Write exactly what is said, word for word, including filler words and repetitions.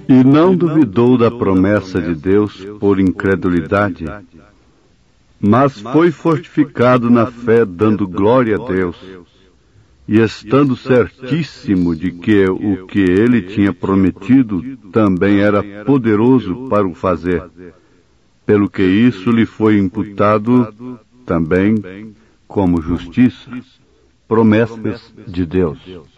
E não duvidou da promessa de Deus por incredulidade, mas foi fortificado na fé, dando glória a Deus, e estando certíssimo de que o que ele tinha prometido também era poderoso para o fazer, pelo que isso lhe foi imputado também como justiça. Promessas de Deus.